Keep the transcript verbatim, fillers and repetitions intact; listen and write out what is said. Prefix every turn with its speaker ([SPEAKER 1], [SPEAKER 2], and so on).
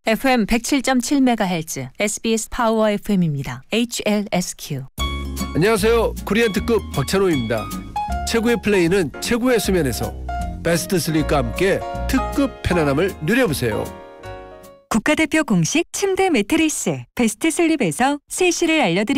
[SPEAKER 1] 에프엠 백칠 점 칠 메가헤르츠 에스비에스 파워 에프엠입니다. 에이치엘에스큐.
[SPEAKER 2] 안녕하세요. 코리안 특급 박찬호입니다. 최고의 플레이는 최고의 수면에서 베스트 슬립과 함께 특급 편안함을 누려보세요.
[SPEAKER 3] 국가대표 공식 침대 매트리스 베스트 슬립에서 세시를 알려드립니다.